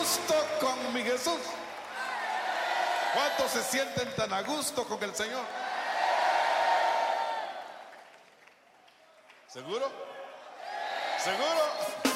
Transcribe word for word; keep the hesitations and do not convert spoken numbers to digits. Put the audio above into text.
gusto con mi Jesús? ¿Cuántos se sienten tan a gusto con el Señor? ¿Seguro? ¿Seguro?